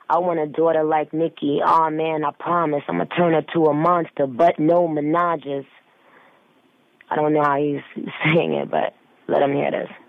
I want a daughter like Nikki. Aw, man, I promise I'm going to turn her to a monster, but no menages. I don't know how he's saying it, but let him hear this.